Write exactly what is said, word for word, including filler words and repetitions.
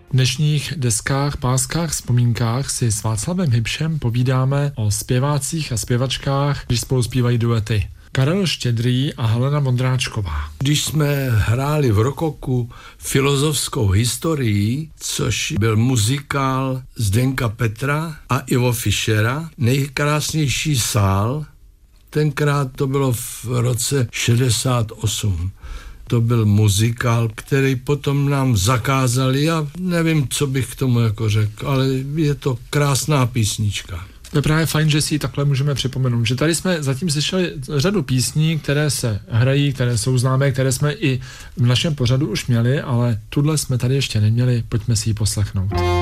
V dnešních deskách, páskách, vzpomínkách si s Václavem Hybšem povídáme o zpěvácích a zpěvačkách, když spolu zpívají duety. Karel Štědrý a Helena Vondráčková. Když jsme hráli v rokoku filozofskou historii, což byl muzikál Zdenka Petra a Ivo Fischera, nejkrásnější sál, tenkrát to bylo v roce šedesát osm. To byl muzikál, který potom nám zakázali. Já nevím, co bych k tomu jako řekl, ale je to krásná písnička. To je právě fajn, že si ji takhle můžeme připomenout, že tady jsme zatím slyšeli řadu písní, které se hrají, které jsou známé, které jsme i v našem pořadu už měli, ale tuhle jsme tady ještě neměli, pojďme si ji poslechnout.